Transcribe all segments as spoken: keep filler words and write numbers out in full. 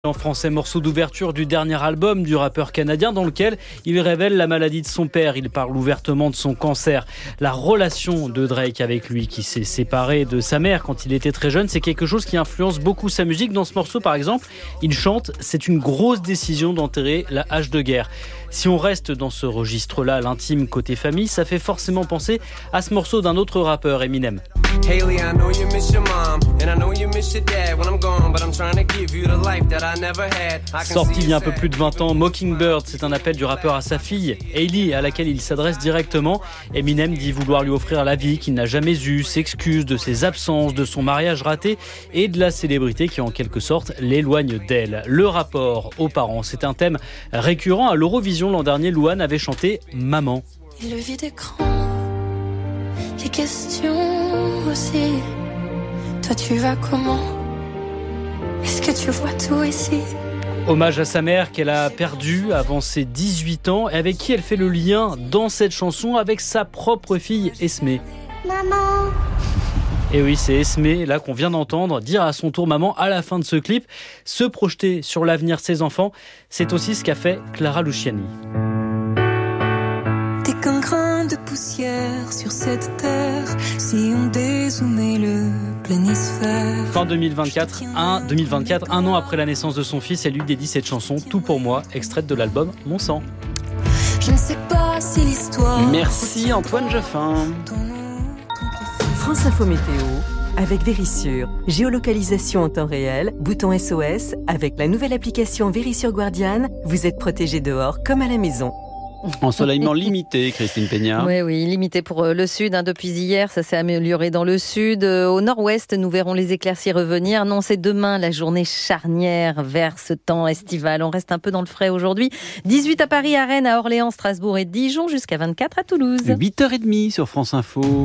En français, morceau d'ouverture du dernier album du rappeur canadien dans lequel il révèle la maladie de son père. Il parle ouvertement de son cancer. La relation de Drake avec lui, qui s'est séparé de sa mère quand il était très jeune, c'est quelque chose qui influence beaucoup sa musique. Dans ce morceau, par exemple, il chante « C'est une grosse décision d'enterrer la hache de guerre ». Si on reste dans ce registre-là, l'intime côté famille, ça fait forcément penser à ce morceau d'un autre rappeur, Eminem. Sorti il y a un peu plus de vingt ans, Mockingbird, c'est un appel du rappeur à sa fille, Hailey, à laquelle il s'adresse directement. Eminem dit vouloir lui offrir la vie qu'il n'a jamais eue, s'excuse de ses absences, de son mariage raté et de la célébrité qui en quelque sorte l'éloigne d'elle. Le rapport aux parents, c'est un thème récurrent à l'Eurovision. L'an dernier, Louane avait chanté « Maman ». Et le vide écran, les questions aussi. Toi tu vas comment? Est-ce que tu vois tout ici? Hommage à sa mère qu'elle a perdue avant ses dix-huit ans et avec qui elle fait le lien dans cette chanson avec sa propre fille Esme. Maman. Et oui, c'est Esme, là, qu'on vient d'entendre, dire à son tour maman à la fin de ce clip. Se projeter sur l'avenir de ses enfants, c'est aussi ce qu'a fait Clara Luciani. T'es qu'un grain de poussière sur cette terre, si on dézoomait le planisphère. Fin deux mille vingt-quatre, un, deux mille vingt-quatre, un an après la naissance de son fils, elle lui dédie cette chanson « Tout pour moi », extraite de l'album « Mon sang ». Je ne sais pas si l'histoire... Merci Antoine Jeffin. France Info Météo avec Vérissure. Géolocalisation en temps réel, bouton S O S. Avec la nouvelle application Vérissure Guardian, vous êtes protégé dehors comme à la maison. Ensoleillement limité, Christine Peña. Oui, oui, limité pour le sud. Hein, depuis hier, ça s'est amélioré dans le sud. Au nord-ouest, nous verrons les éclaircies revenir. Non, c'est demain la journée charnière vers ce temps estival. On reste un peu dans le frais aujourd'hui. dix-huit à Paris, à Rennes, à Orléans, Strasbourg et Dijon, jusqu'à vingt-quatre à Toulouse. huit heures trente sur France Info.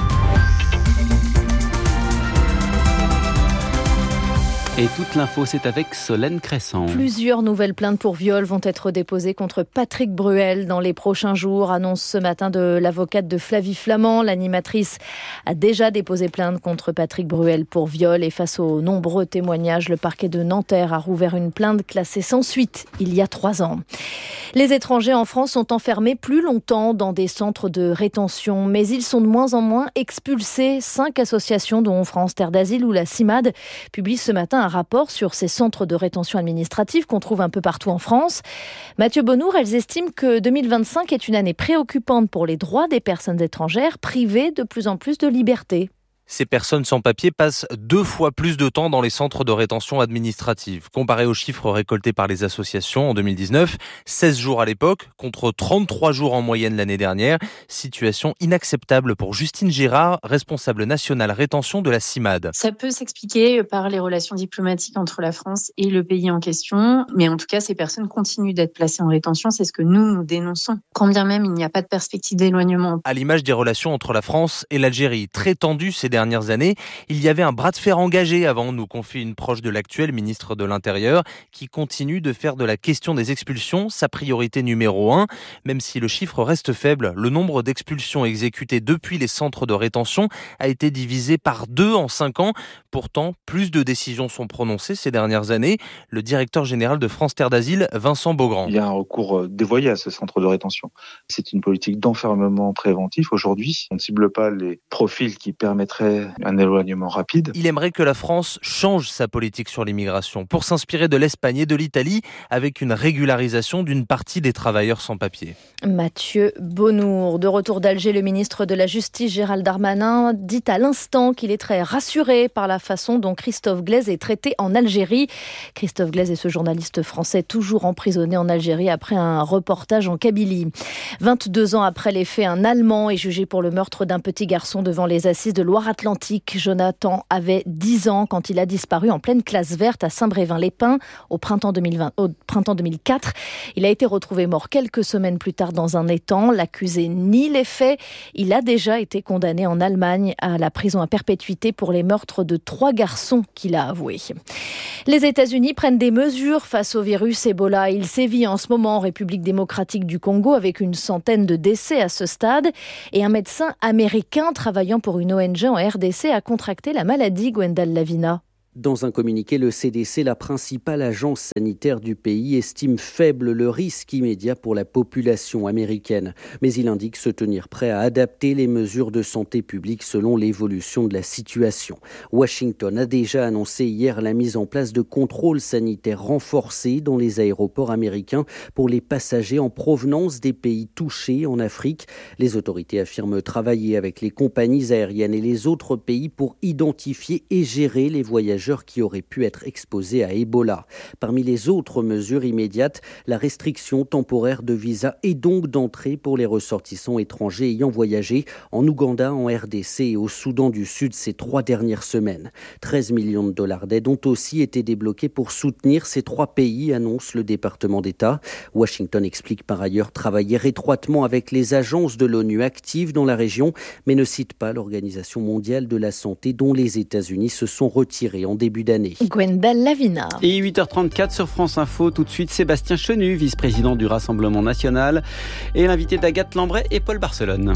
Et toute l'info, c'est avec Solène Crescent. Plusieurs nouvelles plaintes pour viol vont être déposées contre Patrick Bruel dans les prochains jours, annonce ce matin de l'avocate de Flavie Flament. L'animatrice a déjà déposé plainte contre Patrick Bruel pour viol et face aux nombreux témoignages, le parquet de Nanterre a rouvert une plainte classée sans suite il y a trois ans. Les étrangers en France sont enfermés plus longtemps dans des centres de rétention, mais ils sont de moins en moins expulsés. Cinq associations, dont France Terre d'Asile ou la CIMAD, publient ce matin un rapport sur ces centres de rétention administrative qu'on trouve un peu partout en France. Mathieu Bonnour, elles estiment que deux mille vingt-cinq est une année préoccupante pour les droits des personnes étrangères privées de plus en plus de liberté. Ces personnes sans papier passent deux fois plus de temps dans les centres de rétention administrative. Comparé aux chiffres récoltés par les associations en deux mille dix-neuf, seize jours à l'époque, contre trente-trois jours en moyenne l'année dernière. Situation inacceptable pour Justine Gérard, responsable nationale rétention de la CIMAD. Ça peut s'expliquer par les relations diplomatiques entre la France et le pays en question, mais en tout cas, ces personnes continuent d'être placées en rétention, c'est ce que nous, nous dénonçons. Quand bien même il n'y a pas de perspective d'éloignement. À l'image des relations entre la France et l'Algérie, très tendues ces dernières années, il y avait un bras de fer engagé avant, nous confie une proche de l'actuel ministre de l'Intérieur, qui continue de faire de la question des expulsions sa priorité numéro un. Même si le chiffre reste faible, le nombre d'expulsions exécutées depuis les centres de rétention a été divisé par deux en cinq ans. Pourtant, plus de décisions sont prononcées ces dernières années. Le directeur général de France Terre d'Asile, Vincent Beaugrand. Il y a un recours dévoyé à ce centre de rétention. C'est une politique d'enfermement préventif. Aujourd'hui, on ne cible pas les profils qui permettraient un éloignement rapide. Il aimerait que la France change sa politique sur l'immigration pour s'inspirer de l'Espagne et de l'Italie avec une régularisation d'une partie des travailleurs sans papier. Mathieu Bonnour. De retour d'Alger, le ministre de la Justice, Gérald Darmanin, dit à l'instant qu'il est très rassuré par la façon dont Christophe Glaise est traité en Algérie. Christophe Glaise est ce journaliste français toujours emprisonné en Algérie après un reportage en Kabylie. vingt-deux ans après les faits, un Allemand est jugé pour le meurtre d'un petit garçon devant les assises de Loire-Atlantique. Jonathan avait dix ans quand il a disparu en pleine classe verte à Saint-Brévin-les-Pins au printemps deux mille vingt, au printemps deux mille quatre. Il a été retrouvé mort quelques semaines plus tard dans un étang. L'accusé nie les faits. Il a déjà été condamné en Allemagne à la prison à perpétuité pour les meurtres de trois garçons qu'il a avoués. Les États-Unis prennent des mesures face au virus Ebola. Il sévit en ce moment en République démocratique du Congo avec une centaine de décès à ce stade. Et un médecin américain travaillant pour une O N G en R D C a contracté la maladie, Gwendal Lavina. Dans un communiqué, le C D C, la principale agence sanitaire du pays, estime faible le risque immédiat pour la population américaine. Mais il indique se tenir prêt à adapter les mesures de santé publique selon l'évolution de la situation. Washington a déjà annoncé hier la mise en place de contrôles sanitaires renforcés dans les aéroports américains pour les passagers en provenance des pays touchés en Afrique. Les autorités affirment travailler avec les compagnies aériennes et les autres pays pour identifier et gérer les voyageurs qui auraient pu être exposés à Ebola. Parmi les autres mesures immédiates, la restriction temporaire de visa et donc d'entrée pour les ressortissants étrangers ayant voyagé en Ouganda, en R D C et au Soudan du Sud ces trois dernières semaines. treize millions de dollars d'aide ont aussi été débloqués pour soutenir ces trois pays, annonce le département d'État. Washington explique par ailleurs travailler étroitement avec les agences de l'ONU actives dans la région, mais ne cite pas l'Organisation mondiale de la santé dont les États-Unis se sont retirés en début d'année. Gwendal Lavina. Et huit heures trente-quatre sur France Info, tout de suite Sébastien Chenu, vice-président du Rassemblement National, et l'invité d'Agathe Lambray et Paul Barcelone.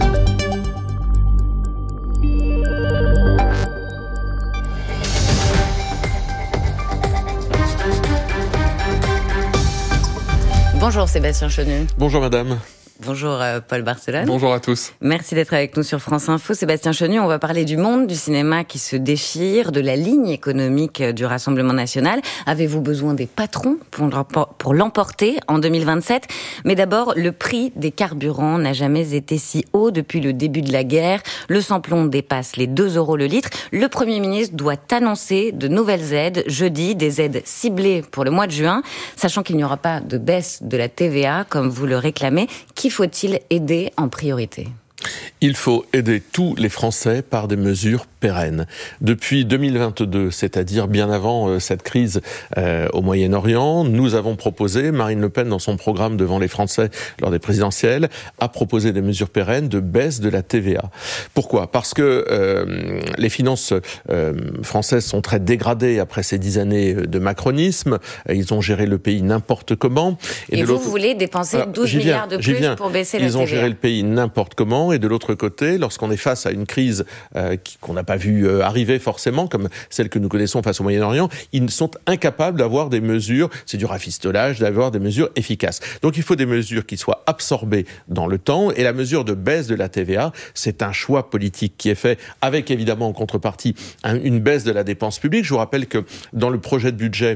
Bonjour Sébastien Chenu. Bonjour madame. Bonjour euh, Paul Barcelone. Bonjour à tous. Merci d'être avec nous sur France Info. Sébastien Chenu, on va parler du monde du cinéma qui se déchire, de la ligne économique du Rassemblement National. Avez-vous besoin des patrons pour l'emporter en deux mille vingt-sept ? Mais d'abord, le prix des carburants n'a jamais été si haut depuis le début de la guerre. Le samplon dépasse les deux euros le litre. Le Premier ministre doit annoncer de nouvelles aides jeudi, des aides ciblées pour le mois de juin, sachant qu'il n'y aura pas de baisse de la T V A comme vous le réclamez. Qui faut-il aider en priorité ? Il faut aider tous les Français par des mesures pérennes. Depuis deux mille vingt-deux, c'est-à-dire bien avant euh, cette crise euh, au Moyen-Orient, nous avons proposé, Marine Le Pen dans son programme devant les Français lors des présidentielles, a proposé des mesures pérennes de baisse de la T V A. Pourquoi ? Parce que euh, les finances euh, françaises sont très dégradées après ces dix années de macronisme. Ils ont géré le pays n'importe comment. Et, et vous, vous voulez dépenser Alors, douze milliards de plus pour baisser la T V A ? Ils ont géré le pays n'importe comment. Et de l'autre côté, lorsqu'on est face à une crise euh, qui, qu'on n'a pas vu euh, arriver forcément, comme celle que nous connaissons face au Moyen-Orient, ils sont incapables d'avoir des mesures, c'est du rafistolage, d'avoir des mesures efficaces. Donc il faut des mesures qui soient absorbées dans le temps, et la mesure de baisse de la T V A, c'est un choix politique qui est fait, avec évidemment en contrepartie un, une baisse de la dépense publique. Je vous rappelle que dans le projet de budget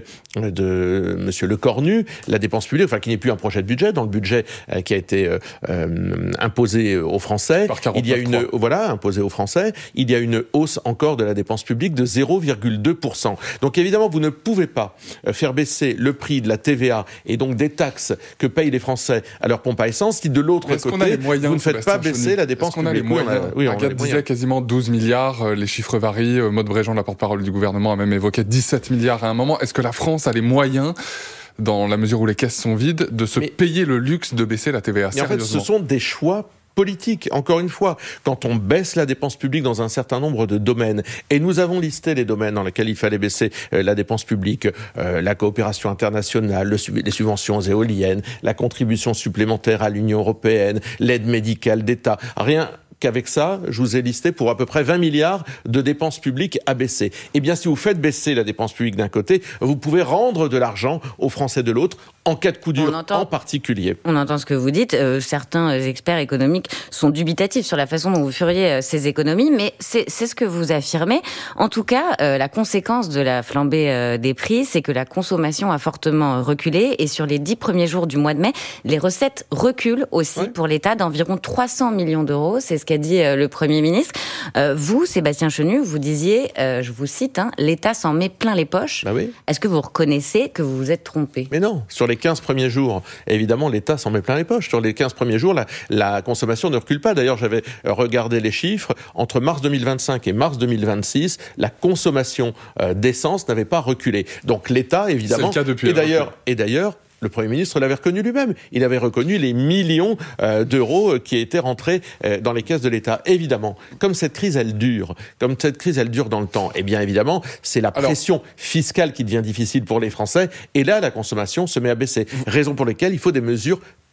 de Monsieur Lecornu, la dépense publique, enfin qui n'est plus un projet de budget, dans le budget euh, qui a été euh, euh, imposé aux Français, il y a une voilà imposé aux Français, il y a une hausse encore de la dépense publique de zéro virgule deux pour cent. Donc évidemment, vous ne pouvez pas faire baisser le prix de la T V A et donc des taxes que payent les Français à leur pompe à essence si de l'autre côté, moyens, vous ne faites pas baisser Chenu. La dépense Est-ce qu'on publique. A les moyens oui, on a, oui, Agathe on a disait quasiment douze milliards, les chiffres varient. Maud Bréjean, la porte-parole du gouvernement, a même évoqué dix-sept milliards à un moment. Est-ce que la France a les moyens, dans la mesure où les caisses sont vides, de se mais, payer le luxe de baisser la T V A ? Mais en fait, ce sont des choix politique. Encore une fois, quand on baisse la dépense publique dans un certain nombre de domaines, et nous avons listé les domaines dans lesquels il fallait baisser euh, la dépense publique, euh, la coopération internationale, le, les subventions éoliennes, la contribution supplémentaire à l'Union européenne, l'aide médicale d'État, rien qu'avec ça, je vous ai listé pour à peu près vingt milliards de dépenses publiques à baisser. Eh bien, si vous faites baisser la dépense publique d'un côté, vous pouvez rendre de l'argent aux Français de l'autre, en cas de coup dur entend, en particulier. On entend ce que vous dites. Euh, certains experts économiques sont dubitatifs sur la façon dont vous feriez euh, ces économies, mais c'est, c'est ce que vous affirmez. En tout cas, euh, la conséquence de la flambée euh, des prix, c'est que la consommation a fortement reculé, et sur les dix premiers jours du mois de mai, les recettes reculent aussi ouais. pour l'État d'environ trois cents millions d'euros. C'est ce qu'a dit euh, le Premier ministre. Euh, vous, Sébastien Chenu, vous disiez, euh, je vous cite, hein, l'État s'en met plein les poches. Bah oui. Est-ce que vous reconnaissez que vous vous êtes trompé ? Mais non, sur les quinze premiers jours, évidemment, l'État s'en met plein les poches. Sur les quinze premiers jours, la, la consommation ne recule pas. D'ailleurs, j'avais regardé les chiffres. Entre mars deux mille vingt-cinq et mars deux mille vingt-six, la consommation euh, d'essence n'avait pas reculé. Donc l'État, évidemment... C'est le cas depuis. Et d'ailleurs, et d'ailleurs le Premier ministre l'avait reconnu lui-même. Il avait reconnu les millions euh, d'euros qui étaient rentrés euh, dans les caisses de l'État. Évidemment, comme cette crise, elle dure, comme cette crise, elle dure dans le temps, eh bien évidemment, c'est la pression Alors, fiscale qui devient difficile pour les Français. Et là, la consommation se met à baisser. Raison pour laquelle il faut des mesures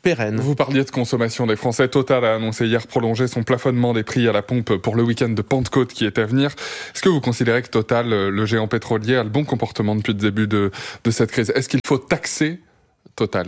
pérenne. Vous parliez de consommation des Français. Total a annoncé hier prolonger son plafonnement des prix à la pompe pour le week-end de Pentecôte qui est à venir. Est-ce que vous considérez que Total, le géant pétrolier, a le bon comportement depuis le début de, de cette crise ? Est-ce qu'il faut taxer Total ?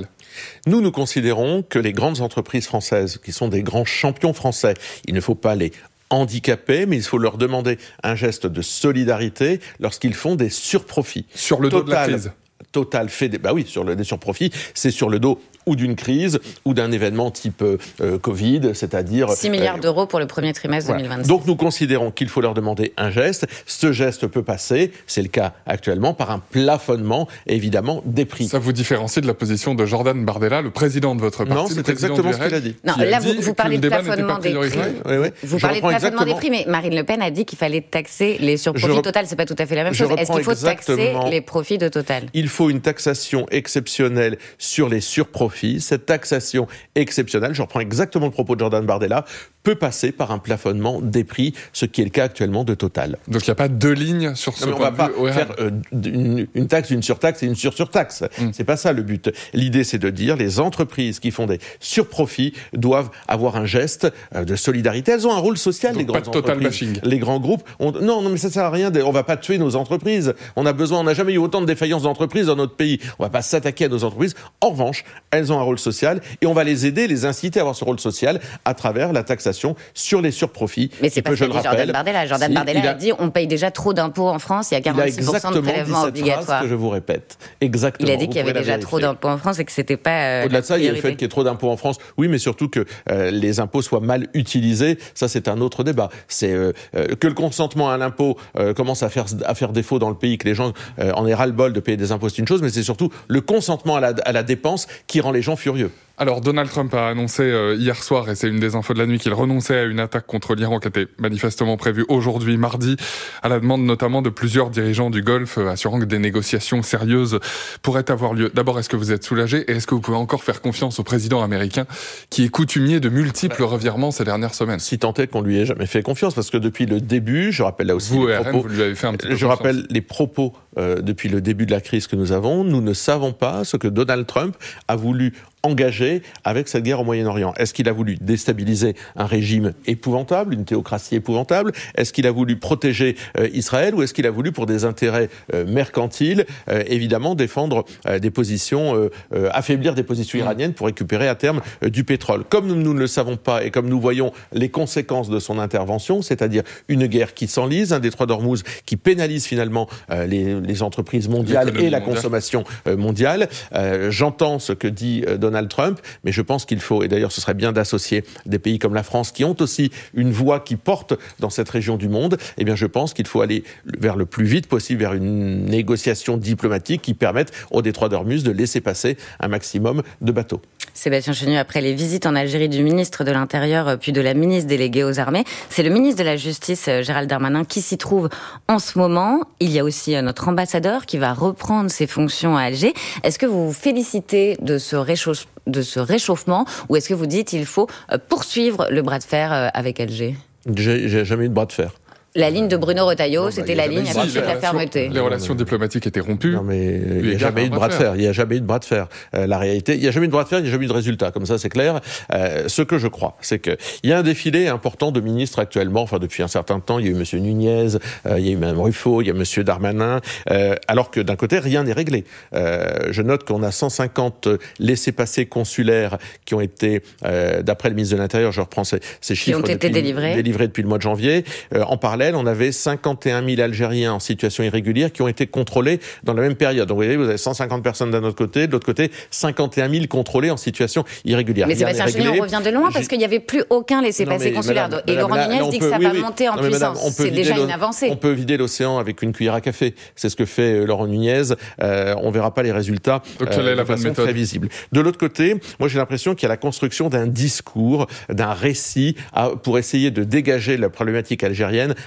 Nous, nous considérons que les grandes entreprises françaises, qui sont des grands champions français, il ne faut pas les handicapés, mais il faut leur demander un geste de solidarité lorsqu'ils font des surprofits. Sur le dos Total, de la crise. Total fait des, bah oui, sur le, des surprofits, c'est sur le dos ou d'une crise, ou d'un événement type euh, Covid, c'est-à-dire... six milliards euh, d'euros pour le premier trimestre voilà. deux mille vingt-six. Donc nous considérons qu'il faut leur demander un geste. Ce geste peut passer, c'est le cas actuellement, par un plafonnement, évidemment, des prix. Ça vous différencie de la position de Jordan Bardella, le président de votre parti. Non, c'est exactement ce qu'il a dit. Non, là, vous, vous parlez de plafonnement des prix. Oui, oui. Vous Je parlez de plafonnement exactement... des prix, mais Marine Le Pen a dit qu'il fallait taxer les surprofits. Rep... Total, c'est pas tout à fait la même chose. Est-ce qu'il faut exactement... taxer les profits de Total ? Il faut une taxation exceptionnelle sur les surprofits. Cette taxation exceptionnelle, je reprends exactement le propos de Jordan Bardella, peut passer par un plafonnement des prix, ce qui est le cas actuellement de Total. Donc il n'y a pas deux lignes sur ce non, point de vue. On ne va pas faire euh, une, une taxe, une surtaxe et une sur-surtaxe. Mm. C'est pas ça le but. L'idée, c'est de dire les entreprises qui font des surprofits doivent avoir un geste euh, de solidarité. Elles ont un rôle social, donc les grandes pas de total entreprises. Bashing. Les grands groupes. On... Non, non, mais ça sert à rien. De... On va pas tuer nos entreprises. On a besoin. On n'a jamais eu autant de défaillances d'entreprises dans notre pays. On va pas s'attaquer à nos entreprises. En revanche, elles ont un rôle social et on va les aider, les inciter à avoir ce rôle social à travers la taxation sur les surprofits. Mais c'est pas ce qu'a dit Jordan Bardella. Jordan si, Bardella a... a dit on paye déjà trop d'impôts en France, il y a quarante-six pour cent de prélèvements obligatoires. Que je vous répète. Exactement. Il a dit qu'il y avait déjà trop d'impôts en France et que c'était pas. Euh, Au-delà de ça, il y a le fait qu'il y ait trop d'impôts en France. Oui, mais surtout que euh, les impôts soient mal utilisés. Ça, c'est un autre débat. C'est euh, euh, que le consentement à l'impôt euh, commence à faire à faire défaut dans le pays, que les gens euh, en aient ras-le-bol de payer des impôts, c'est une chose, mais c'est surtout le consentement à la, à la dépense qui rend les gens furieux. Alors, Donald Trump a annoncé euh, hier soir, et c'est une des infos de la nuit, qu'il renonçait à une attaque contre l'Iran qui était manifestement prévue aujourd'hui, mardi, à la demande notamment de plusieurs dirigeants du Golfe, euh, assurant que des négociations sérieuses pourraient avoir lieu. D'abord, est-ce que vous êtes soulagé et est-ce que vous pouvez encore faire confiance au président américain qui est coutumier de multiples revirements ces dernières semaines ? Si tant est qu'on lui ait jamais fait confiance, parce que depuis le début, je rappelle là aussi vous, les R N, propos, vous lui avez fait un petit peu je confiance. rappelle les propos euh, depuis le début de la crise que nous avons. Nous ne savons pas ce que Donald Trump a voulu engagé avec cette guerre au Moyen-Orient. Est-ce qu'il a voulu déstabiliser un régime épouvantable, une théocratie épouvantable ? Est-ce qu'il a voulu protéger euh, Israël ou est-ce qu'il a voulu, pour des intérêts euh, mercantiles, euh, évidemment défendre euh, des positions, euh, euh, affaiblir des positions iraniennes pour récupérer à terme euh, du pétrole ? Comme nous, nous ne le savons pas et comme nous voyons les conséquences de son intervention, c'est-à-dire une guerre qui s'enlise, un détroit d'Ormuz qui pénalise finalement euh, les, les entreprises mondiales et la mondiale. consommation euh, mondiale, euh, j'entends ce que dit euh, Donald Trump, mais je pense qu'il faut, et d'ailleurs ce serait bien d'associer des pays comme la France qui ont aussi une voix qui porte dans cette région du monde, eh bien je pense qu'il faut aller vers le plus vite possible vers une négociation diplomatique qui permette au détroit d'Ormuz de laisser passer un maximum de bateaux. Sébastien Chenu, après les visites en Algérie du ministre de l'Intérieur puis de la ministre déléguée aux armées, c'est le ministre de la Justice, Gérald Darmanin, qui s'y trouve en ce moment. Il y a aussi notre ambassadeur qui va reprendre ses fonctions à Alger. Est-ce que vous vous félicitez de ce réchauffement de ce réchauffement, ou est-ce que vous dites qu'il faut poursuivre le bras de fer avec Alger ? J'ai, j'ai jamais eu de bras de fer. La ligne de Bruno Retailleau, non, c'était bah, la ligne affichée de la fermeté. Les relations diplomatiques étaient rompues. Non, mais il n'y a jamais eu de bras de fer. Il n'y a jamais eu de bras de fer. Euh, la réalité, il n'y a jamais eu de bras de fer, il n'y a jamais eu de résultat. Comme ça, c'est clair. Euh, ce que je crois, c'est qu'il y a un défilé important de ministres actuellement, enfin, depuis un certain temps. Il y a eu M. Nunez, euh, il y a eu Mme Ruffo, il y a M. Darmanin, euh, alors que d'un côté, rien n'est réglé. Euh, je note qu'on a cent cinquante laissez-passer consulaires qui ont été, euh, d'après le ministre de l'Intérieur, je reprends ces, ces chiffres, qui ont été depuis, délivrés. délivrés depuis le mois de janvier. Euh, en parallèle, on avait cinquante et un mille Algériens en situation irrégulière qui ont été contrôlés dans la même période. Donc vous voyez, vous avez cent cinquante personnes d'un autre côté, de l'autre côté, cinquante et un mille contrôlés en situation irrégulière. Mais Sébastien Chenu, on revient de loin parce qu'il n'y avait plus aucun laissez-passer consulaire. Madame, et Laurent Nunez dit que ça oui, va oui. monter en non, puissance. Madame, c'est déjà une avancée. On peut vider l'océan avec une cuillère à café. C'est ce que fait euh, Laurent Nunez. Euh, on ne verra pas les résultats euh, de façon très visible. De l'autre côté, moi j'ai l'impression qu'il y a la construction d'un discours, d'un récit à, pour essayer de dégager la problématique algérienne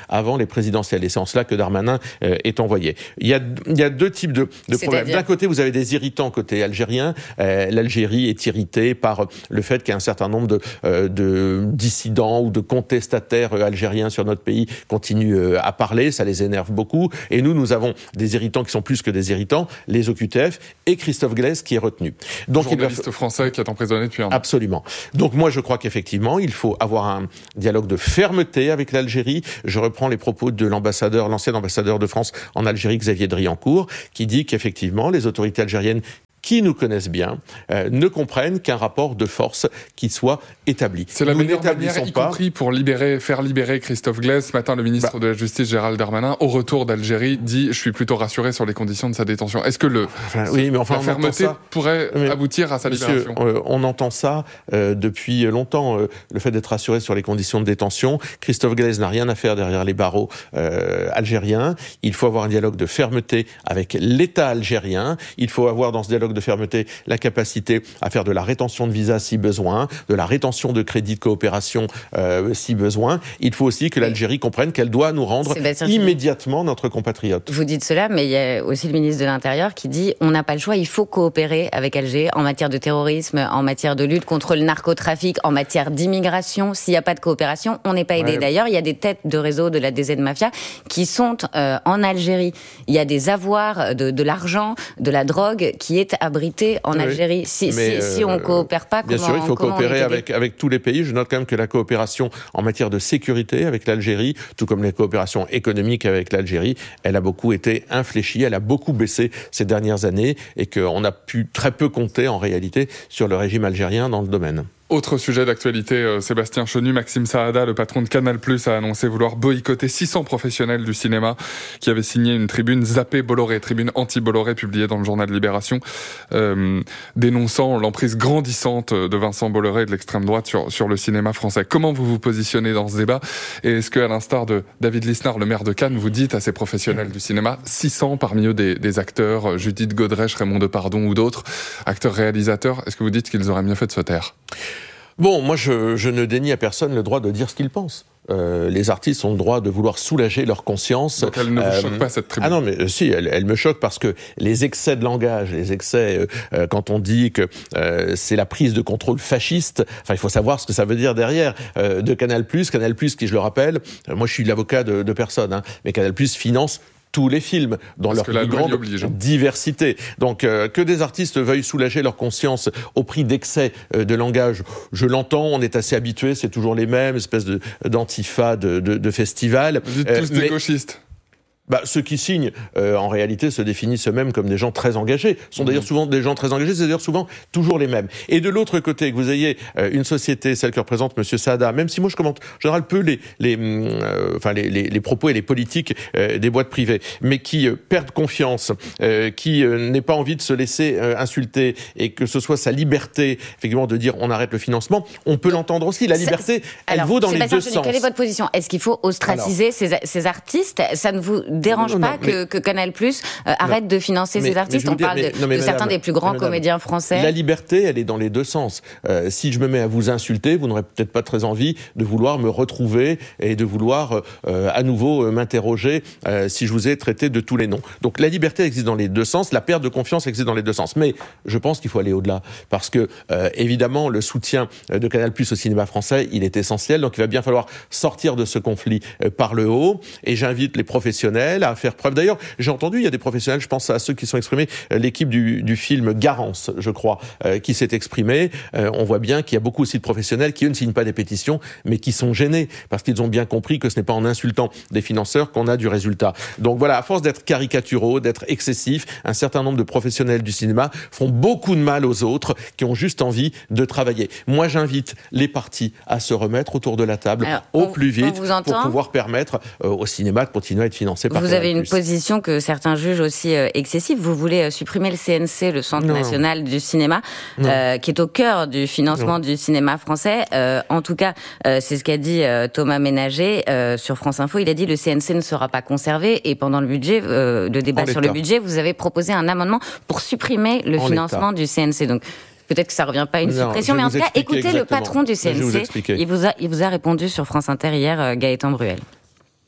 avant les présidentielles. Et c'est en cela que Darmanin euh, est envoyé. Il y a, il y a deux types de, de problèmes. D'un côté, vous avez des irritants côté algérien. Euh, L'Algérie est irritée par le fait qu'il y a un certain nombre de, euh, de dissidents ou de contestataires algériens sur notre pays continuent euh, à parler. Ça les énerve beaucoup. Et nous, nous avons des irritants qui sont plus que des irritants, les O Q T F et Christophe Glaise qui est retenu. Donc, journaliste il va... français qui est emprisonné depuis un an. Absolument. Donc moi, je crois qu'effectivement, il faut avoir un dialogue de fermeté avec l'Algérie. Je reprends les propos de l'ambassadeur, l'ancien ambassadeur de France en Algérie, Xavier Driancourt, qui dit qu'effectivement, les autorités algériennes qui nous connaissent bien, euh, ne comprennent qu'un rapport de force qui soit établi. C'est la nous meilleure manière, y pas... compris pour libérer, faire libérer Christophe Glaise. Ce matin, le ministre bah... de la Justice, Gérald Darmanin, au retour d'Algérie, dit « Je suis plutôt rassuré sur les conditions de sa détention ». Est-ce que le, enfin, oui, mais enfin, la fermeté pourrait mais, aboutir à sa monsieur, libération euh, On entend ça euh, depuis longtemps, euh, le fait d'être rassuré sur les conditions de détention. Christophe Glaise n'a rien à faire derrière les barreaux euh, algériens. Il faut avoir un dialogue de fermeté avec l'État algérien. Il faut avoir dans ce dialogue de fermeté la capacité à faire de la rétention de visa si besoin, de la rétention de crédit de coopération euh, si besoin. Il faut aussi que l'Algérie comprenne qu'elle doit nous rendre immédiatement notre compatriote. Vous dites cela, mais il y a aussi le ministre de l'Intérieur qui dit on n'a pas le choix, il faut coopérer avec Alger en matière de terrorisme, en matière de lutte contre le narcotrafic, en matière d'immigration. S'il n'y a pas de coopération, on n'est pas aidé. Ouais. D'ailleurs, il y a des têtes de réseau de la D Z Mafia qui sont euh, en Algérie. Il y a des avoirs, de, de l'argent, de la drogue qui est abrité en Algérie. Oui, si, si, si on ne coopère pas, bien comment sûr, il faut coopérer avec, avec tous les pays. Je note quand même que la coopération en matière de sécurité avec l'Algérie, tout comme les coopérations économiques avec l'Algérie, elle a beaucoup été infléchie, elle a beaucoup baissé ces dernières années et qu'on a pu très peu compter en réalité sur le régime algérien dans le domaine. Autre sujet d'actualité, euh, Sébastien Chenu, Maxime Saada, le patron de Canal+, a annoncé vouloir boycotter six cents professionnels du cinéma qui avaient signé une tribune zappée Bolloré, tribune anti-Bolloré publiée dans le journal Libération, euh, dénonçant l'emprise grandissante de Vincent Bolloré et de l'extrême droite sur, sur le cinéma français. Comment vous vous positionnez dans ce débat ? Et est-ce qu'à l'instar de David Lisnard, le maire de Cannes, vous dites à ces professionnels du cinéma, six cents parmi eux des, des acteurs, Judith Godrèche, Raymond Depardon ou d'autres, acteurs-réalisateurs, est-ce que vous dites qu'ils auraient mieux fait de se taire ? Bon, moi, je, je ne dénie à personne le droit de dire ce qu'il pense. Euh, les artistes ont le droit de vouloir soulager leur conscience. Donc elle ne vous euh, choque pas, cette tribune ? Ah non, mais euh, si, elle, elle me choque parce que les excès de langage, les excès, euh, euh, quand on dit que euh, c'est la prise de contrôle fasciste, enfin, il faut savoir ce que ça veut dire derrière, euh, de Canal+. Canal+, qui, je le rappelle, euh, moi, je suis l'avocat de, de personne, hein, mais Canal+, finance tous les films dans Parce leur plus grande diversité. Donc euh, que des artistes veuillent soulager leur conscience au prix d'excès euh, de langage, je l'entends, on est assez habitué, c'est toujours les mêmes espèces de d'antifa de, de, de festivals. Vous dites tous euh, des mais... gauchistes. Bah, ceux qui signent, euh, en réalité, se définissent eux-mêmes comme des gens très engagés. Ce sont d'ailleurs souvent des gens très engagés, c'est d'ailleurs souvent toujours les mêmes. Et de l'autre côté, que vous ayez euh, une société, celle que représente Monsieur Saada, même si moi je commente en général peu les, les, euh, enfin les, les, les propos et les politiques euh, des boîtes privées, mais qui euh, perdent confiance, euh, qui euh, n'aient pas envie de se laisser euh, insulter, et que ce soit sa liberté, effectivement, de dire on arrête le financement, on peut l'entendre aussi. La liberté, elle Alors, vaut dans Sébastien les deux Chenu, sens. Quelle est votre position ? Est-ce qu'il faut ostraciser ces, ces artistes ? Ça ne vous dérange non, non, pas non, que, mais... que Canal+ euh, arrête non, de financer mais, ces artistes ? On dire, parle mais, de, non, de madame, certains des plus grands madame, comédiens français. La liberté, elle est dans les deux sens. Euh, si je me mets à vous insulter, vous n'aurez peut-être pas très envie de vouloir me retrouver et de vouloir euh, à nouveau euh, m'interroger euh, si je vous ai traité de tous les noms. Donc la liberté existe dans les deux sens, la perte de confiance existe dans les deux sens. Mais je pense qu'il faut aller au-delà. Parce que, euh, évidemment, le soutien de Canal+ au cinéma français, il est essentiel. Donc il va bien falloir sortir de ce conflit euh, par le haut. Et j'invite les professionnels à faire preuve. D'ailleurs, j'ai entendu, il y a des professionnels, je pense à ceux qui sont exprimés, euh, l'équipe du, du film Garance, je crois, euh, qui s'est exprimée. Euh, on voit bien qu'il y a beaucoup aussi de professionnels qui, eux, ne signent pas des pétitions, mais qui sont gênés, parce qu'ils ont bien compris que ce n'est pas en insultant des financeurs qu'on a du résultat. Donc voilà, à force d'être caricaturaux, d'être excessifs, un certain nombre de professionnels du cinéma font beaucoup de mal aux autres qui ont juste envie de travailler. Moi, j'invite les partis à se remettre autour de la table Alors, au on, plus vite pour pouvoir permettre euh, au cinéma de continuer à être financé par Vous avez une position que certains jugent aussi euh, excessive. Vous voulez euh, supprimer le C N C, le Centre non. national du cinéma, euh, qui est au cœur du financement non. du cinéma français. Euh, en tout cas, euh, c'est ce qu'a dit euh, Thomas Ménager euh, sur France Info. Il a dit le C N C ne sera pas conservé. Et pendant le budget, euh, le débat en sur l'état. le budget, vous avez proposé un amendement pour supprimer le en financement l'état. du C N C. Donc peut-être que ça ne revient pas à une non, suppression, mais en tout cas, écoutez exactement. le patron du C N C. Il vous, a, il vous a répondu sur France Inter hier, euh, Gaëtan Bruel.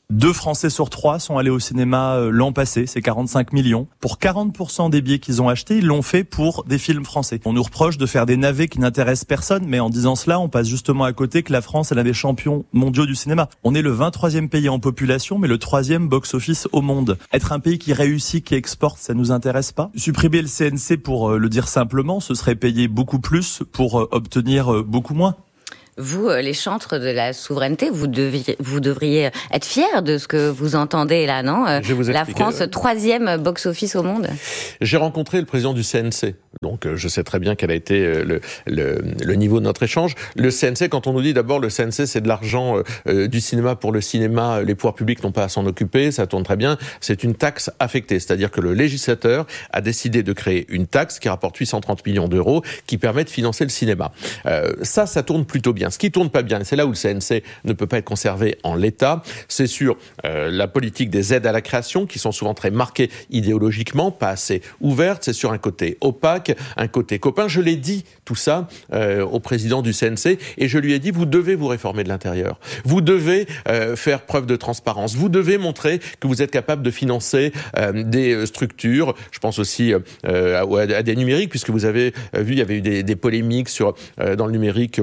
Deux Français sur trois sont allés au cinéma l'an passé, c'est quarante-cinq millions. Pour quarante pour cent des billets qu'ils ont achetés, ils l'ont fait pour des films français. On nous reproche de faire des navets qui n'intéressent personne, mais en disant cela, on passe justement à côté que la France est l'un des champions mondiaux du cinéma. On est le vingt-troisième pays en population, mais le troisième box-office au monde. Être un pays qui réussit, qui exporte, ça nous intéresse pas. Supprimer le C N C, pour le dire simplement, ce serait payer beaucoup plus pour obtenir beaucoup moins. Vous, les chantres de la souveraineté, vous devriez, vous devriez être fiers de ce que vous entendez là, non ? Je vais vous La expliquer. France, troisième box-office au monde. J'ai rencontré le président du C N C, donc je sais très bien quel a été le, le, le niveau de notre échange. Le C N C, quand on nous dit d'abord le C N C, c'est de l'argent euh, du cinéma pour le cinéma, les pouvoirs publics n'ont pas à s'en occuper, ça tourne très bien, c'est une taxe affectée, c'est-à-dire que le législateur a décidé de créer une taxe qui rapporte huit cent trente millions d'euros, qui permet de financer le cinéma. Euh, ça, ça tourne plutôt bien. Ce qui tourne pas bien, et c'est là où le C N C ne peut pas être conservé en l'état, c'est sur euh, la politique des aides à la création, qui sont souvent très marquées idéologiquement, pas assez ouvertes, c'est sur un côté opaque, un côté copain. Je l'ai dit, tout ça, euh, au président du C N C, et je lui ai dit, vous devez vous réformer de l'intérieur. Vous devez euh, faire preuve de transparence. Vous devez montrer que vous êtes capable de financer euh, des structures. Je pense aussi euh, à, à des numériques, puisque vous avez vu, il y avait eu des, des polémiques sur, euh, dans le numérique,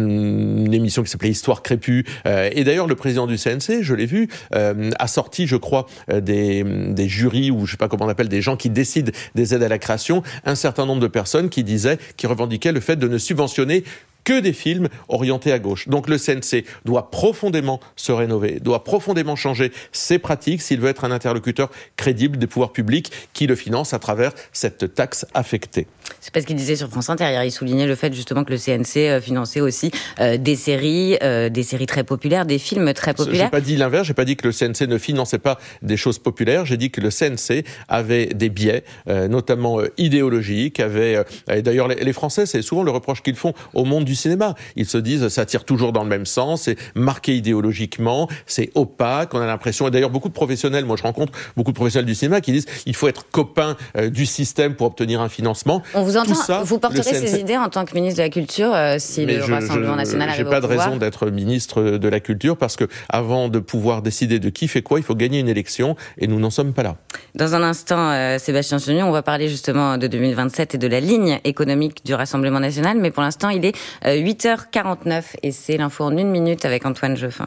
une une émission qui s'appelait Histoire crépue. Euh, et d'ailleurs, le président du C N C, je l'ai vu, euh, a sorti, je crois, euh, des, des jurys, ou je sais pas comment on appelle, des gens qui décident des aides à la création, un certain nombre de personnes qui disaient, qui revendiquaient le fait de ne subventionner que des films orientés à gauche. Donc le C N C doit profondément se rénover, doit profondément changer ses pratiques s'il veut être un interlocuteur crédible des pouvoirs publics qui le financent à travers cette taxe affectée. C'est parce qu'il disait sur France Inter hier, il soulignait le fait justement que le C N C finançait aussi euh, des séries, euh, des séries très populaires, des films très populaires. J'ai pas dit l'inverse, j'ai pas dit que le C N C ne finançait pas des choses populaires, j'ai dit que le C N C avait des biais, euh, notamment euh, idéologiques, avait, euh, et d'ailleurs les, les Français, c'est souvent le reproche qu'ils font au monde du cinéma. Ils se disent, ça tire toujours dans le même sens, c'est marqué idéologiquement, c'est opaque, on a l'impression, et d'ailleurs beaucoup de professionnels, moi je rencontre beaucoup de professionnels du cinéma qui disent, il faut être copain euh, du système pour obtenir un financement. On vous entend, ça, vous porterez C N C... ces idées en tant que ministre de la Culture euh, si Mais le je, Rassemblement je, National arrive au pouvoir. J'ai pas de pouvoir. raison d'être ministre de la Culture parce que avant de pouvoir décider de qui fait quoi, il faut gagner une élection et nous n'en sommes pas là. Dans un instant, euh, Sébastien Chenu, on va parler justement de deux mille vingt-sept et de la ligne économique du Rassemblement National, mais pour l'instant, il est euh, huit heures quarante-neuf et c'est l'info en une minute avec Antoine Jeuffin.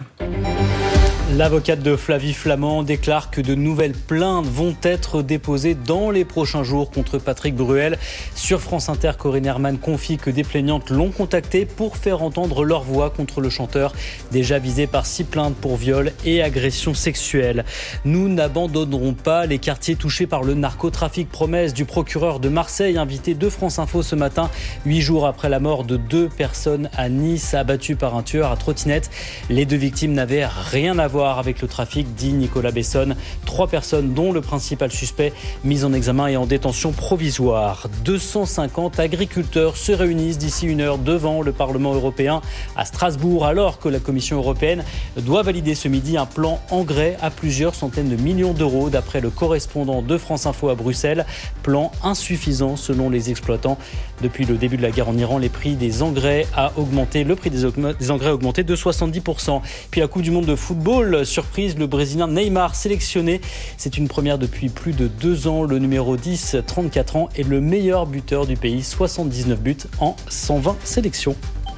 L'avocate de Flavie Flament déclare que de nouvelles plaintes vont être déposées dans les prochains jours contre Patrick Bruel. Sur France Inter, Corinne Herman confie que des plaignantes l'ont contacté pour faire entendre leur voix contre le chanteur, déjà visé par six plaintes pour viol et agression sexuelle. Nous n'abandonnerons pas les quartiers touchés par le narcotrafic, promesse du procureur de Marseille, invité de France Info ce matin, huit jours après la mort de deux personnes à Nice, abattues par un tueur à trottinette. Les deux victimes n'avaient rien à voir avec le trafic, dit Nicolas Besson. Trois personnes, dont le principal suspect, mis en examen et en détention provisoire. deux cent cinquante agriculteurs se réunissent d'ici une heure devant le Parlement européen à Strasbourg, alors que la Commission européenne doit valider ce midi un plan engrais à plusieurs centaines de millions d'euros, d'après le correspondant de France Info à Bruxelles. Plan insuffisant selon les exploitants. Depuis le début de la guerre en Iran, les prix des engrais a augmenté, le prix des, aug- des engrais a augmenté de soixante-dix pour cent. Puis la Coupe du Monde de football, surprise, le Brésilien Neymar sélectionné. C'est une première depuis plus de deux ans. Le numéro dix, trente-quatre ans, est le meilleur buteur du pays, soixante-dix-neuf buts en cent vingt sélections.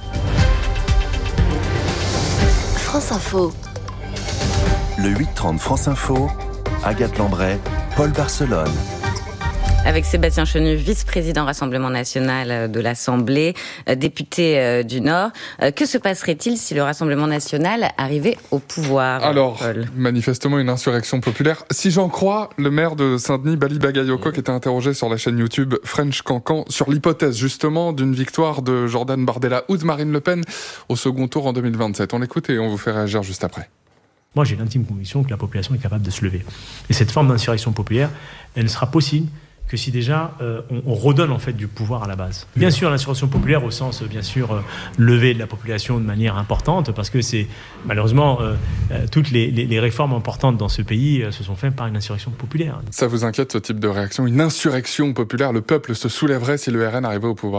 France Info. Le huit trente France Info, Agathe Lambray, Paul Barcelone. Avec Sébastien Chenu, vice-président Rassemblement National de l'Assemblée, député du Nord. Que se passerait-il si le Rassemblement National arrivait au pouvoir? Alors, Paul, manifestement une insurrection populaire. Si j'en crois le maire de Saint-Denis, Bali Bagayoko, qui était interrogé sur la chaîne YouTube French Cancan sur l'hypothèse justement d'une victoire de Jordan Bardella ou de Marine Le Pen au second tour en deux mille vingt-sept. On l'écoute et on vous fait réagir juste après. Moi, j'ai l'intime conviction que la population est capable de se lever. Et cette forme d'insurrection populaire, elle ne sera possible que si déjà euh, on, on redonne en fait du pouvoir à la base. Bien sûr, l'insurrection populaire au sens bien sûr euh, lever de la population de manière importante, parce que c'est malheureusement euh, euh, toutes les, les, les réformes importantes dans ce pays euh, se sont faites par une insurrection populaire. Ça vous inquiète ce type de réaction? Une insurrection populaire, le peuple se soulèverait si le R N arrivait au pouvoir?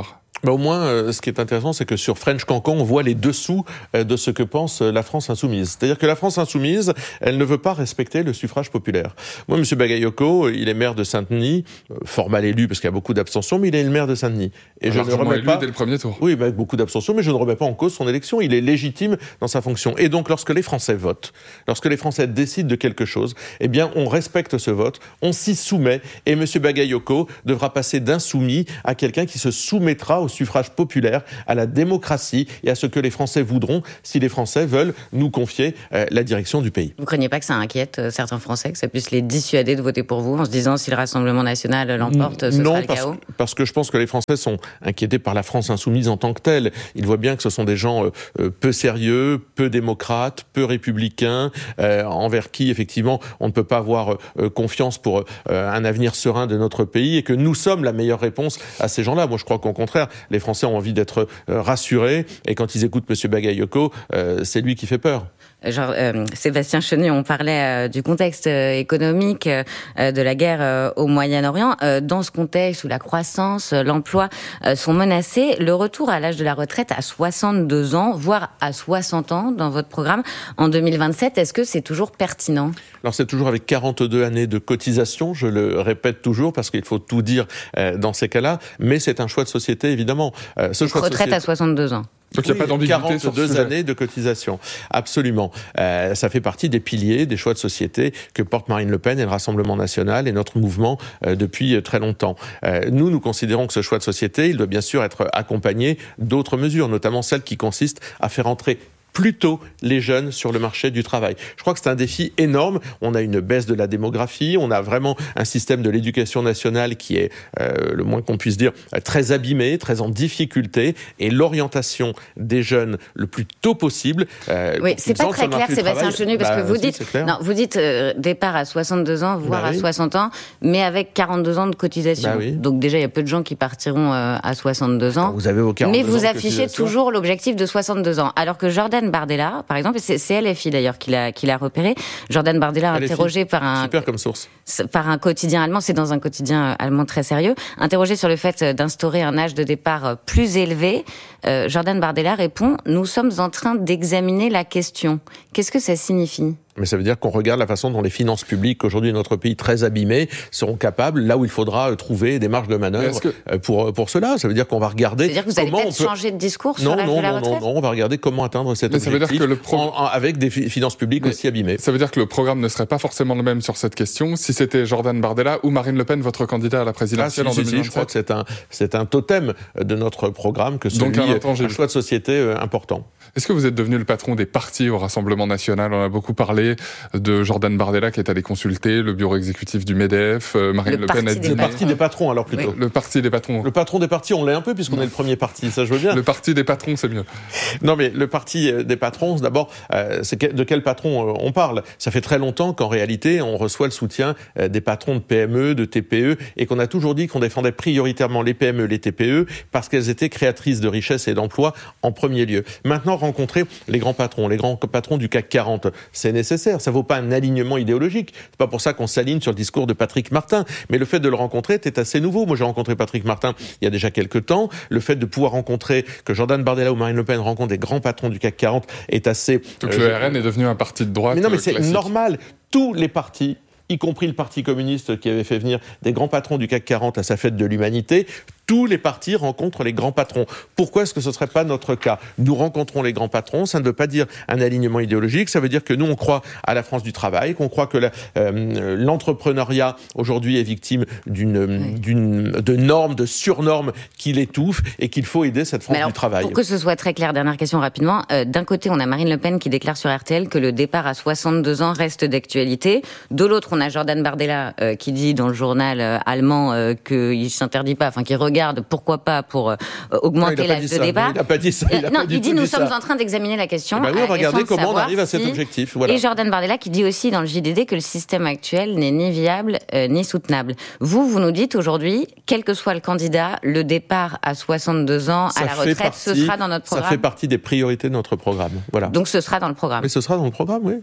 Ben au moins, euh, ce qui est intéressant, c'est que sur French Cancan, on voit les dessous euh, de ce que pense la France insoumise. C'est-à-dire que la France insoumise, elle ne veut pas respecter le suffrage populaire. Moi, M. Bagayoko, il est maire de Saint-Denis, euh, fort mal élu parce qu'il y a beaucoup d'abstention, mais il est le maire de Saint-Denis. Et Alors, je ne remets élu pas dès le premier tour. Oui, avec beaucoup d'abstention, mais je ne remets pas en cause son élection. Il est légitime dans sa fonction. Et donc, lorsque les Français votent, lorsque les Français décident de quelque chose, eh bien, on respecte ce vote, on s'y soumet, et M. Bagayoko devra passer d'insoumis à quelqu'un qui se soumettra au suffrage populaire, à la démocratie et à ce que les Français voudront si les Français veulent nous confier euh, la direction du pays. Vous ne craignez pas que ça inquiète euh, certains Français, que ça puisse les dissuader de voter pour vous en se disant si le Rassemblement national l'emporte, ce non, sera le parce, chaos? parce que je pense que les Français sont inquiétés par la France insoumise en tant que telle. Ils voient bien que ce sont des gens euh, peu sérieux, peu démocrates, peu républicains, euh, envers qui, effectivement, on ne peut pas avoir euh, confiance pour euh, un avenir serein de notre pays et que nous sommes la meilleure réponse à ces gens-là. Moi, je crois qu'au contraire, les Français ont envie d'être euh, rassurés et quand ils écoutent M. Bagayoko, euh, c'est lui qui fait peur. Genre, euh, Sébastien Chenu, on parlait euh, du contexte euh, économique euh, de la guerre euh, au Moyen-Orient. Euh, dans ce contexte où la croissance, euh, l'emploi euh, sont menacés, le retour à l'âge de la retraite à soixante-deux ans, voire à soixante ans dans votre programme en deux mille vingt-sept, est-ce que c'est toujours pertinent? Alors c'est toujours avec quarante-deux années de cotisation, je le répète toujours parce qu'il faut tout dire euh, dans ces cas-là, mais c'est un choix de société évidemment. Euh, ce choix retraite de société... à soixante-deux ans. Donc il n'y a pas d'ambiguïté sur ce quarante-deux sujet. années de cotisation, absolument. Euh, ça fait partie des piliers, des choix de société que porte Marine Le Pen et le Rassemblement national et notre mouvement euh, depuis très longtemps. Euh, nous, nous considérons que ce choix de société, il doit bien sûr être accompagné d'autres mesures, notamment celles qui consistent à faire entrer plutôt les jeunes sur le marché du travail. Je crois que c'est un défi énorme. On a une baisse de la démographie, on a vraiment un système de l'éducation nationale qui est, euh, le moins qu'on puisse dire, très abîmé, très en difficulté, et l'orientation des jeunes le plus tôt possible. Euh, oui, c'est pas très clair, Sébastien Chenu, parce bah, que vous si, dites, non, vous dites euh, départ à soixante-deux ans, voire bah, oui. à soixante ans, mais avec quarante-deux ans de cotisation. Bah, oui. Donc déjà, il y a peu de gens qui partiront euh, à soixante-deux ans. Vous avez vos mais vous affichez toujours l'objectif de soixante-deux ans, alors que Jordan Bardella, par exemple, c'est, c'est L F I d'ailleurs qui l'a, qui l'a repéré. Jordan Bardella, interrogé par un, super comme source. par un quotidien allemand, c'est dans un quotidien allemand très sérieux, interrogé sur le fait d'instaurer un âge de départ plus élevé, euh, Jordan Bardella répond « Nous sommes en train d'examiner la question ». Qu'est-ce que ça signifie ? Mais ça veut dire qu'on regarde la façon dont les finances publiques, aujourd'hui notre pays très abîmé, seront capables, là où il faudra trouver des marges de manœuvre que... pour, pour cela. Ça veut dire qu'on va regarder... C'est-à-dire que vous allez peut-être peut... changer de discours sur non, l'âge non, de la non, retraite ? Non, non, on va regarder comment atteindre cet Mais objectif ça veut dire que le pro... en, en, avec des finances publiques Mais aussi abîmées. Ça veut dire que le programme ne serait pas forcément le même sur cette question si c'était Jordan Bardella ou Marine Le Pen, votre candidat à la présidentielle ah, si, en si, deux mille vingt-sept. Si, je crois que c'est un, c'est un totem de notre programme que celui, Donc un, un choix de société important. Est-ce que vous êtes devenu le patron des partis au Rassemblement national ? On a beaucoup parlé de Jordan Bardella qui est allé consulter le bureau exécutif du MEDEF. Marine Le, le Pen a dit... Le parti des patrons, alors plutôt. Oui. Le parti des patrons. Le patron des partis, on l'est un peu puisqu'on non. est le premier parti, ça je veux bien. Le parti des patrons, c'est mieux. Non mais le parti des patrons, d'abord, euh, c'est que, de quel patron euh, on parle ? Ça fait très longtemps qu'en réalité, on reçoit le soutien euh, des patrons de P M E, de T P E, et qu'on a toujours dit qu'on défendait prioritairement les P M E, les T P E, parce qu'elles étaient créatrices de richesse et d'emplois en premier lieu. Maintenant, rencontrer les grands patrons, les grands patrons du C A C quarante, c'est nécessaire. Ça vaut pas un alignement idéologique. C'est pas pour ça qu'on s'aligne sur le discours de Patrick Martin. Mais le fait de le rencontrer était assez nouveau. Moi, j'ai rencontré Patrick Martin il y a déjà quelques temps. Le fait de pouvoir rencontrer, que Jordan Bardella ou Marine Le Pen rencontrent des grands patrons du C A C quarante est assez... Donc euh, le R N est devenu un parti de droite. Mais non, mais c'est classique. normal. Tous les partis, y compris le Parti communiste qui avait fait venir des grands patrons du C A C quarante à sa fête de l'humanité, tous les partis rencontrent les grands patrons. Pourquoi est-ce que ce ne serait pas notre cas ? Nous rencontrons les grands patrons, ça ne veut pas dire un alignement idéologique, ça veut dire que nous, on croit à la France du travail, qu'on croit que la, euh, l'entrepreneuriat, aujourd'hui, est victime d'une, oui. d'une, de normes, de surnormes qui l'étouffent et qu'il faut aider cette France alors, du travail. Pour que ce soit très clair, dernière question rapidement. Euh, d'un côté, on a Marine Le Pen qui déclare sur R T L que le départ à soixante-deux ans reste d'actualité. De l'autre, on a Jordan Bardella euh, qui dit dans le journal euh, allemand euh, qu'il ne s'interdit pas, enfin qu'il regarde pourquoi pas pour euh, augmenter non, l'âge de départ. Il n'a pas dit ça. Il, euh, non, il dit nous dit sommes ça. en train d'examiner la question. Eh ben oui, on va regarder comment on arrive à cet si... objectif. Voilà. Et Jordan Bardella qui dit aussi dans le J D D que le système actuel n'est ni viable euh, ni soutenable. Vous, vous nous dites aujourd'hui, quel que soit le candidat, le départ à soixante-deux ans ça à la retraite, partie, ce sera dans notre programme. Ça fait partie des priorités de notre programme. Voilà. Donc ce sera dans le programme. Mais ce sera dans le programme, oui.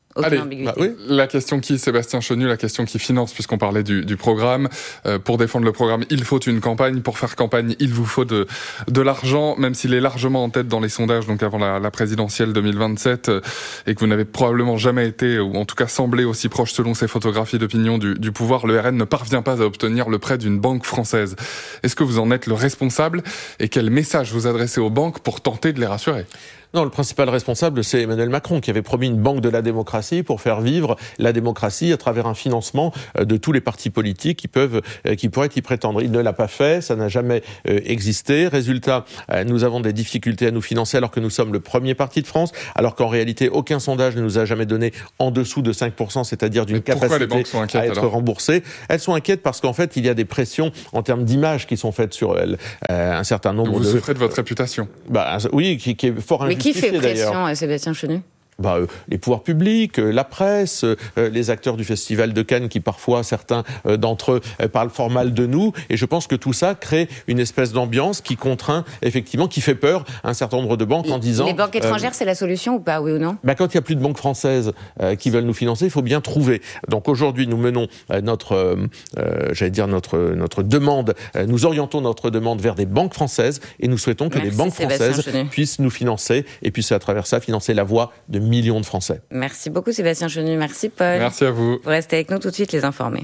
Aucune Allez, ambiguïté. bah oui. La question qui, Sébastien Chenu, la question qui finance, puisqu'on parlait du, du programme. Euh, pour défendre le programme, il faut une campagne. Pour faire campagne, il vous faut de, de l'argent, même s'il est largement en tête dans les sondages, donc avant la, la présidentielle deux mille vingt-sept, euh, et que vous n'avez probablement jamais été, ou en tout cas semblé aussi proche selon ces photographies d'opinion du, du pouvoir, le R N ne parvient pas à obtenir le prêt d'une banque française. Est-ce que vous en êtes le responsable et quel message vous adressez aux banques pour tenter de les rassurer ? Non, le principal responsable, c'est Emmanuel Macron, qui avait promis une banque de la démocratie pour faire vivre la démocratie à travers un financement de tous les partis politiques qui peuvent, qui pourraient y prétendre. Il ne l'a pas fait, ça n'a jamais existé. Résultat, nous avons des difficultés à nous financer alors que nous sommes le premier parti de France, alors qu'en réalité, aucun sondage ne nous a jamais donné en dessous de cinq pour cent, c'est-à-dire d'une capacité les banques sont inquiètes, à être alors remboursées. Elles sont inquiètes parce qu'en fait, il y a des pressions en termes d'image qui sont faites sur elles. Euh, un certain nombre vous de... Vous souffrez de votre réputation. Bah, oui, qui, qui est fort injustifiée. Mais qui fait pression, d'ailleurs. Sébastien Chenu ? Bah, euh, les pouvoirs publics, euh, la presse, euh, les acteurs du Festival de Cannes qui parfois, certains euh, d'entre eux, euh, parlent fort mal de nous. Et je pense que tout ça crée une espèce d'ambiance qui contraint, effectivement, qui fait peur à un certain nombre de banques en disant... Les banques étrangères, euh, c'est la solution ou pas, oui ou non ? Bah, quand il n'y a plus de banques françaises euh, qui veulent nous financer, il faut bien trouver. Donc aujourd'hui, nous menons euh, notre, euh, euh, j'allais dire notre, notre demande, euh, nous orientons notre demande vers des banques françaises et nous souhaitons que Merci, les banques Sébastien françaises Chenu. puissent nous financer et puissent à travers ça financer la voix de millions de Français. Merci beaucoup Sébastien Chenu, merci Paul. Merci à vous. Vous restez avec nous tout de suite, les informés.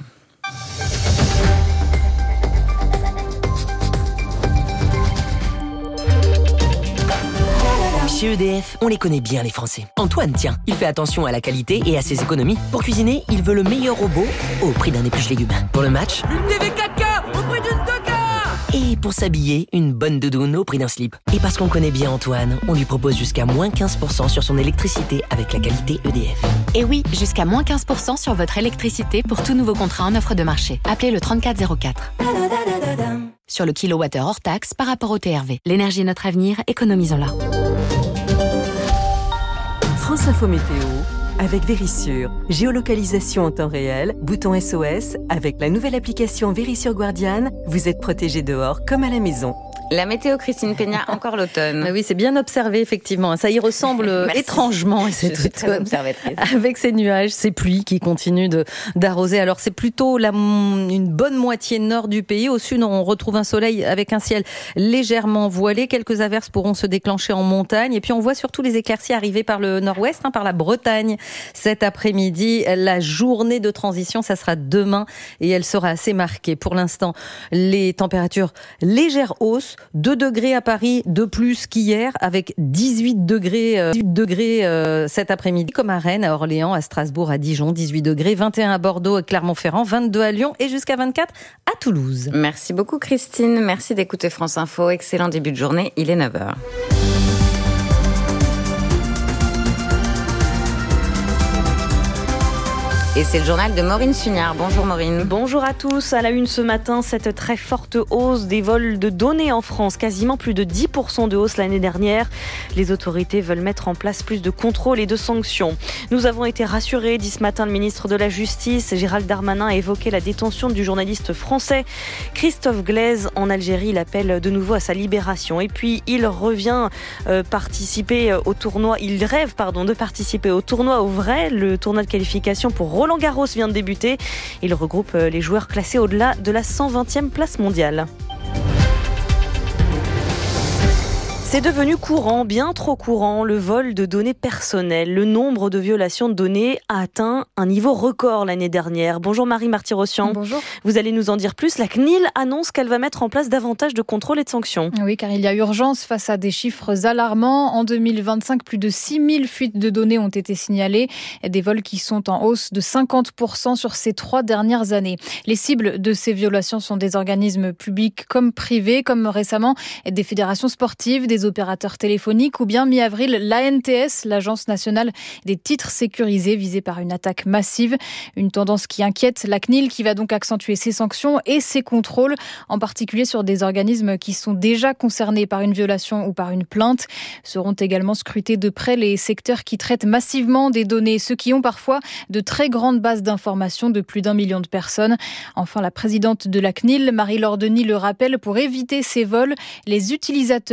Chez E D F, on les connaît bien les Français. Antoine, tiens, il fait attention à la qualité et à ses économies. Pour cuisiner, il veut le meilleur robot au prix d'un épluche légumes. Pour le match, une T V quatre K au prix d'une deux K. Et pour s'habiller, une bonne doudoune au prix d'un slip. Et parce qu'on connaît bien Antoine, on lui propose jusqu'à moins quinze pour cent sur son électricité avec la qualité E D F. Et oui, jusqu'à moins quinze pour cent sur votre électricité pour tout nouveau contrat en offre de marché. Appelez le trente-quatre zéro quatre. Sur le kilowattheure hors taxe par rapport au T R V. L'énergie est notre avenir, économisons-la. France Info Météo avec Vérissure. Géolocalisation en temps réel, bouton S O S. Avec la nouvelle application Vérissure Guardian, vous êtes protégé dehors comme à la maison. La météo, Christine Peña, encore l'automne. Oui, c'est bien observé, effectivement. Ça y ressemble étrangement. C'est toute très observatrice. Avec ces nuages, ces pluies qui continuent de, d'arroser. Alors, c'est plutôt la, une bonne moitié nord du pays. Au sud, on retrouve un soleil avec un ciel légèrement voilé. Quelques averses pourront se déclencher en montagne. Et puis, on voit surtout les éclaircies arriver par le nord-ouest, hein, par la Bretagne. Cet après-midi, la journée de transition, ça sera demain et elle sera assez marquée. Pour l'instant, les températures légères hausses. deux degrés à Paris de plus qu'hier, avec dix-huit degrés, euh, dix-huit degrés euh, cet après-midi, comme à Rennes, à Orléans, à Strasbourg, à Dijon, dix-huit degrés, vingt et un à Bordeaux, à Clermont-Ferrand, vingt-deux à Lyon et jusqu'à vingt-quatre à Toulouse. Merci beaucoup Christine, merci d'écouter France Info. Excellent début de journée, il est neuf heures. Et c'est le journal de Maureen Sugnard. Bonjour Maureen. Bonjour à tous. À la une ce matin, cette très forte hausse des vols de données en France. Quasiment plus de dix pour cent de hausse l'année dernière. Les autorités veulent mettre en place plus de contrôles et de sanctions. Nous avons été rassurés, dit ce matin le ministre de la Justice. Gérald Darmanin a évoqué la détention du journaliste français Christophe Glaise en Algérie. Il appelle de nouveau à sa libération. Et puis, il revient euh, participer au tournoi. Il rêve, pardon, de participer au tournoi au vrai. Le tournoi de qualification pour Roland Garros vient de débuter. Il regroupe les joueurs classés au-delà de la cent vingtième place mondiale. C'est devenu courant, bien trop courant, le vol de données personnelles. Le nombre de violations de données a atteint un niveau record l'année dernière. Bonjour Marie Marty-Rossian. Bonjour. Vous allez nous en dire plus. La C N I L annonce qu'elle va mettre en place davantage de contrôles et de sanctions. Oui, car il y a urgence face à des chiffres alarmants. En deux mille vingt-cinq, plus de six mille fuites de données ont été signalées. Des vols qui sont en hausse de cinquante pour cent sur ces trois dernières années. Les cibles de ces violations sont des organismes publics comme privés, comme récemment des fédérations sportives, des opérateurs téléphoniques ou bien mi-avril l'A N T S, l'Agence nationale des titres sécurisés, visée par une attaque massive. Une tendance qui inquiète la C N I L qui va donc accentuer ses sanctions et ses contrôles, en particulier sur des organismes qui sont déjà concernés par une violation ou par une plainte. Seront également scrutés de près les secteurs qui traitent massivement des données, ceux qui ont parfois de très grandes bases d'informations de plus d'un million de personnes. Enfin, la présidente de la C N I L, Marie-Laure Denis, le rappelle, pour éviter ces vols, les utilisateurs doivent eux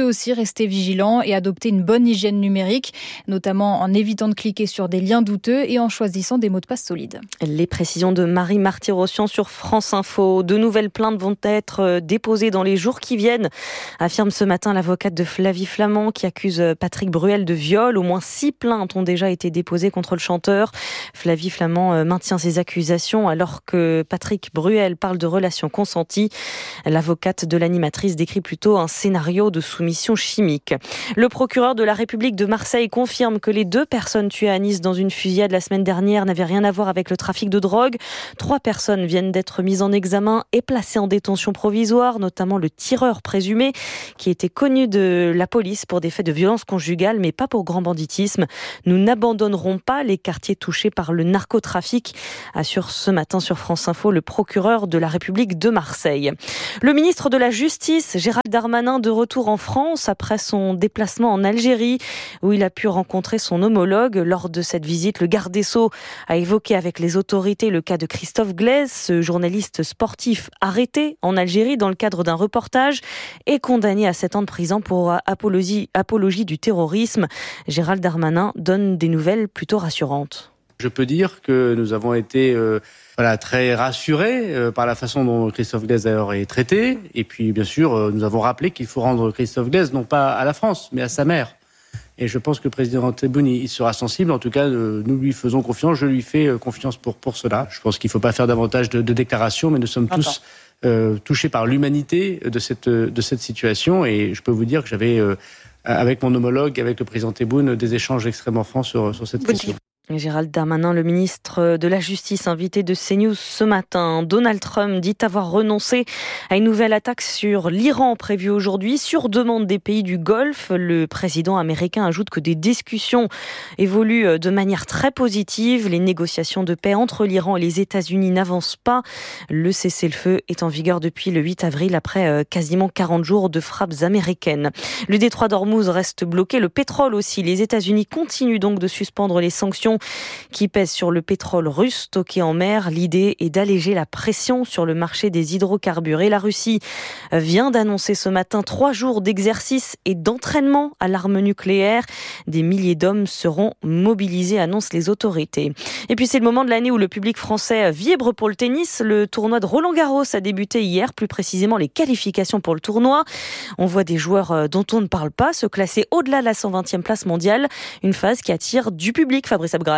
eux aussi rester vigilants et adopter une bonne hygiène numérique, notamment en évitant de cliquer sur des liens douteux et en choisissant des mots de passe solides. Les précisions de Marie Martyrossian sur France Info. De nouvelles plaintes vont être déposées dans les jours qui viennent, affirme ce matin l'avocate de Flavie Flament qui accuse Patrick Bruel de viol. Au moins six plaintes ont déjà été déposées contre le chanteur. Flavie Flament maintient ses accusations alors que Patrick Bruel parle de relations consenties. L'avocate de l'animatrice décrit plutôt un scénario de soumission chimique. Le procureur de la République de Marseille confirme que les deux personnes tuées à Nice dans une fusillade la semaine dernière n'avaient rien à voir avec le trafic de drogue. Trois personnes viennent d'être mises en examen et placées en détention provisoire, notamment le tireur présumé qui était connu de la police pour des faits de violence conjugale, mais pas pour grand banditisme. Nous n'abandonnerons pas les quartiers touchés par le narcotrafic, assure ce matin sur France Info le procureur de la République de Marseille. Le ministre de la Justice, Gérald Darmanin, de retour en France après son déplacement en Algérie, où il a pu rencontrer son homologue. Lors de cette visite, le garde des Sceaux a évoqué avec les autorités le cas de Christophe Glaise, ce journaliste sportif arrêté en Algérie dans le cadre d'un reportage et condamné à sept ans de prison pour apologie, apologie du terrorisme. Gérald Darmanin donne des nouvelles plutôt rassurantes. Je peux dire que nous avons été euh, voilà, très rassurés euh, par la façon dont Christophe Glaise d'ailleurs est traité. Et puis bien sûr, euh, nous avons rappelé qu'il faut rendre Christophe Glaise non pas à la France, mais à sa mère. Et je pense que le président Tebboune il sera sensible. En tout cas, euh, nous lui faisons confiance. Je lui fais euh, confiance pour, pour cela. Je pense qu'il ne faut pas faire davantage de, de déclarations, mais nous sommes Attends. tous euh, touchés par l'humanité de cette, de cette situation. Et je peux vous dire que j'avais, euh, avec mon homologue, avec le président Tebboune, des échanges extrêmement francs sur, sur cette question. Gérald Darmanin, le ministre de la Justice, invité de CNews ce matin. Donald Trump dit avoir renoncé à une nouvelle attaque sur l'Iran prévue aujourd'hui sur demande des pays du Golfe. Le président américain ajoute que des discussions évoluent de manière très positive. Les négociations de paix entre l'Iran et les États-Unis n'avancent pas. Le cessez-le-feu est en vigueur depuis le huit avril après quasiment quarante jours de frappes américaines. Le détroit d'Ormuz reste bloqué, le pétrole aussi. Les États-Unis continuent donc de suspendre les sanctions qui pèse sur le pétrole russe stocké en mer. L'idée est d'alléger la pression sur le marché des hydrocarbures. Et la Russie vient d'annoncer ce matin trois jours d'exercice et d'entraînement à l'arme nucléaire. Des milliers d'hommes seront mobilisés, annoncent les autorités. Et puis c'est le moment de l'année où le public français vibre pour le tennis. Le tournoi de Roland-Garros a débuté hier, plus précisément les qualifications pour le tournoi. On voit des joueurs dont on ne parle pas se classer au-delà de la cent vingtième place mondiale. Une phase qui attire du public, Fabrice Abgral.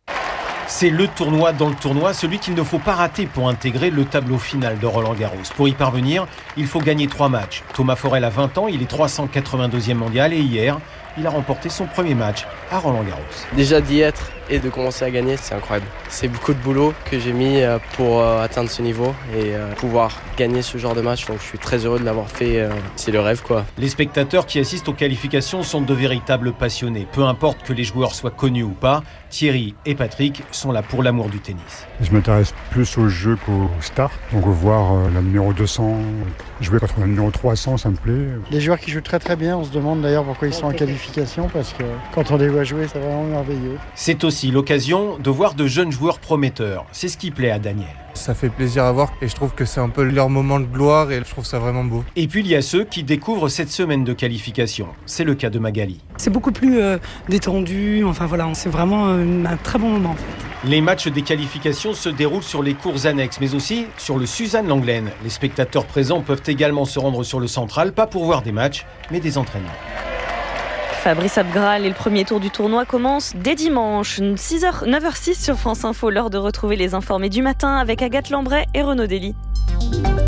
C'est le tournoi dans le tournoi, celui qu'il ne faut pas rater pour intégrer le tableau final de Roland-Garros. Pour y parvenir, il faut gagner trois matchs. Thomas Forel a vingt ans, il est trois cent quatre-vingt-deuxième mondial et hier, il a remporté son premier match à Roland-Garros. Déjà d'y être et de commencer à gagner, c'est incroyable. C'est beaucoup de boulot que j'ai mis pour atteindre ce niveau et pouvoir gagner ce genre de match. Donc je suis très heureux de l'avoir fait. C'est le rêve, quoi. Les spectateurs qui assistent aux qualifications sont de véritables passionnés. Peu importe que les joueurs soient connus ou pas, Thierry et Patrick sont là pour l'amour du tennis. Je m'intéresse plus au jeu qu'aux stars. Donc voir la numéro deux cents jouer contre la numéro trois cents, ça me plaît. Les joueurs qui jouent très très bien, on se demande d'ailleurs pourquoi ils sont en qualification, parce que quand on les voit jouer, c'est vraiment merveilleux. C'est aussi l'occasion de voir de jeunes joueurs prometteurs. C'est ce qui plaît à Daniel. Ça fait plaisir à voir et je trouve que c'est un peu leur moment de gloire et je trouve ça vraiment beau. Et puis il y a ceux qui découvrent cette semaine de qualification. C'est le cas de Magali. C'est beaucoup plus euh, détendu, enfin voilà, c'est vraiment euh, un très bon moment en fait. Les matchs des qualifications se déroulent sur les cours annexes, mais aussi sur le Suzanne Lenglen. Les spectateurs présents peuvent également se rendre sur le central, pas pour voir des matchs, mais des entraînements. Fabrice Abgral et le premier tour du tournoi commence dès dimanche, six heures, neuf heures six sur France Info, l'heure de retrouver les informés du matin avec Agathe Lambray et Renaud Dely.